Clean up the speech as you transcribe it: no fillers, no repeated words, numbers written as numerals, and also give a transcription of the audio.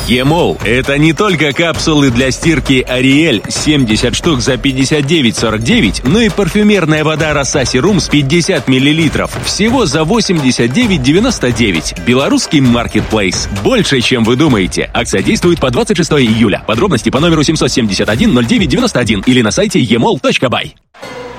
Емол – это не только капсулы для стирки Ариэль 70 штук за 59,49, но и парфюмерная вода Роса Серум с 50 мл всего за 89,99. Белорусский маркетплейс. Больше, чем вы думаете. Акция действует по 26 июля. Подробности по номеру 771 09 91 или на сайте emol.by.